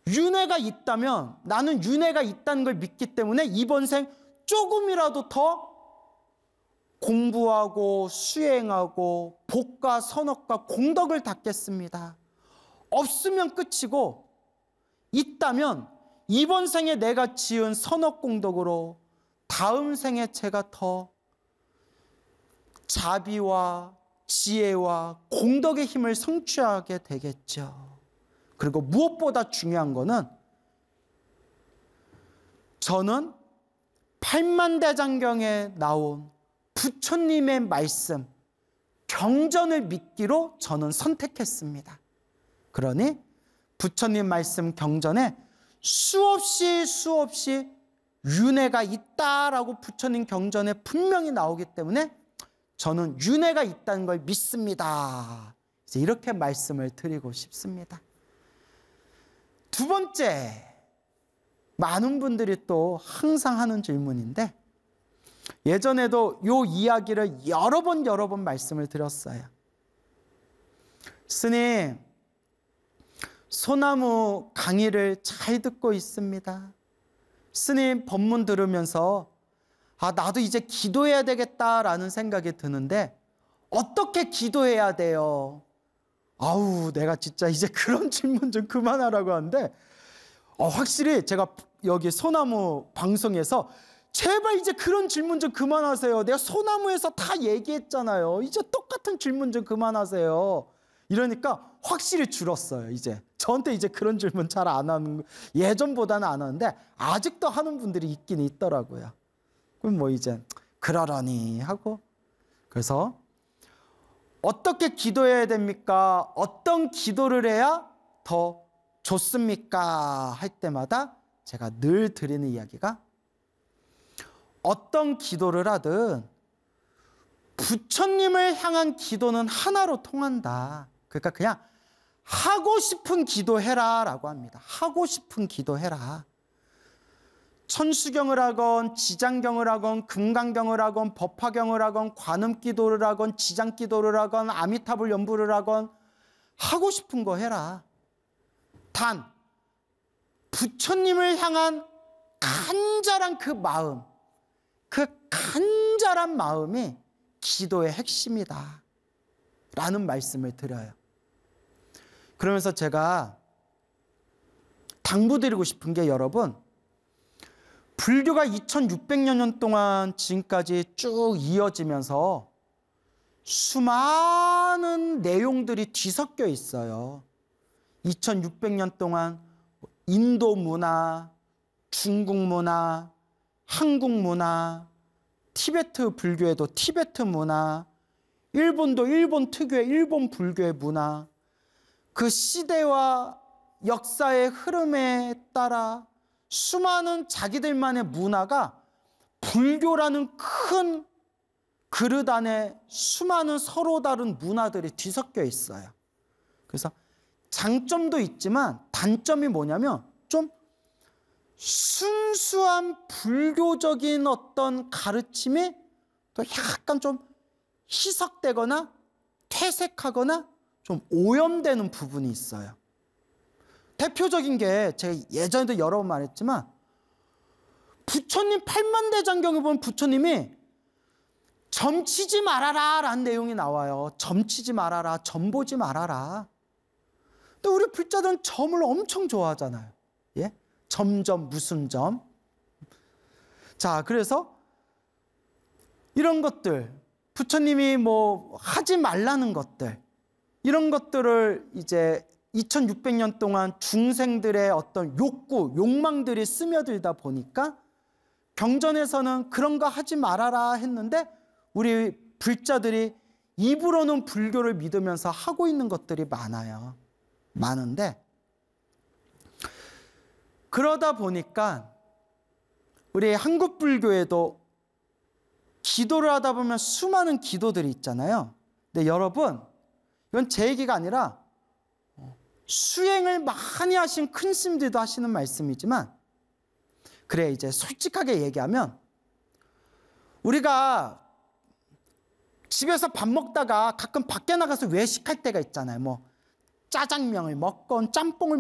윤회가 있다면 나는 윤회가 있다는 걸 믿기 때문에 이번 생 조금이라도 더 공부하고 수행하고 복과 선업과 공덕을 닦겠습니다. 없으면 끝이고 있다면 이번 생에 내가 지은 선업 공덕으로 다음 생에 제가 더 자비와 지혜와 공덕의 힘을 성취하게 되겠죠. 그리고 무엇보다 중요한 거는 저는 팔만대장경에 나온 부처님의 말씀, 경전을 믿기로 저는 선택했습니다. 그러니 부처님 말씀 경전에 수없이 윤회가 있다라고 부처님 경전에 분명히 나오기 때문에 저는 윤회가 있다는 걸 믿습니다. 이제 이렇게 말씀을 드리고 싶습니다. 두 번째, 많은 분들이 또 항상 하는 질문인데 예전에도 이 이야기를 여러 번 말씀을 드렸어요. 스님, 소나무 강의를 잘 듣고 있습니다. 스님 법문 들으면서 나도 이제 기도해야 되겠다라는 생각이 드는데 어떻게 기도해야 돼요? 내가 진짜 이제 그런 질문 좀 그만하라고 하는데 확실히 제가 여기 소나무 방송에서 제발 이제 그런 질문 좀 그만하세요. 내가 소나무에서 다 얘기했잖아요. 이제 똑같은 질문 좀 그만하세요. 이러니까 확실히 줄었어요. 이제 저한테 이제 그런 질문 잘 안 하는, 예전보다는 안 하는데 아직도 하는 분들이 있긴 있더라고요. 그럼 뭐 이제 그러려니 하고, 그래서 어떻게 기도해야 됩니까? 어떤 기도를 해야 더 좋습니까? 할 때마다 제가 늘 드리는 이야기가 어떤 기도를 하든 부처님을 향한 기도는 하나로 통한다. 그러니까 그냥 하고 싶은 기도해라 라고 합니다. 하고 싶은 기도해라. 천수경을 하건 지장경을 하건 금강경을 하건 법화경을 하건 관음기도를 하건 지장기도를 하건 아미타불 연부를 하건 하고 싶은 거 해라. 단 부처님을 향한 간절한 그 마음, 그 간절한 마음이 기도의 핵심이다 라는 말씀을 드려요. 그러면서 제가 당부드리고 싶은 게, 여러분, 불교가 2600여 년 동안 지금까지 쭉 이어지면서 수많은 내용들이 뒤섞여 있어요. 2600년 동안 인도 문화, 중국 문화, 한국 문화, 티베트 불교에도 티베트 문화, 일본도 일본 특유의 일본 불교의 문화, 그 시대와 역사의 흐름에 따라 수많은 자기들만의 문화가 불교라는 큰 그릇 안에 수많은 서로 다른 문화들이 뒤섞여 있어요. 그래서 장점도 있지만 단점이 뭐냐면 좀 순수한 불교적인 어떤 가르침이 또 약간 좀 희석되거나 퇴색하거나 좀 오염되는 부분이 있어요. 대표적인 게 제가 예전에도 여러 번 말했지만 부처님 팔만대장경에 보면 부처님이 점치지 말아라 라는 내용이 나와요. 점치지 말아라, 점보지 말아라. 또 우리 불자들은 점을 엄청 좋아하잖아요. 예? 점점 무슨 점. 자, 그래서 이런 것들, 부처님이 뭐 하지 말라는 것들, 이런 것들을 이제 2600년 동안 중생들의 어떤 욕구, 욕망들이 스며들다 보니까 경전에서는 그런 거 하지 말아라 했는데 우리 불자들이 입으로는 불교를 믿으면서 하고 있는 것들이 많아요. 많은데 그러다 보니까 우리 한국 불교에도 기도를 하다 보면 수많은 기도들이 있잖아요. 근데 여러분, 이건 제 얘기가 아니라 수행을 많이 하신 큰 스님들도 하시는 말씀이지만, 그래 이제 솔직하게 얘기하면 우리가 집에서 밥 먹다가 가끔 밖에 나가서 외식할 때가 있잖아요. 뭐 짜장면을 먹건 짬뽕을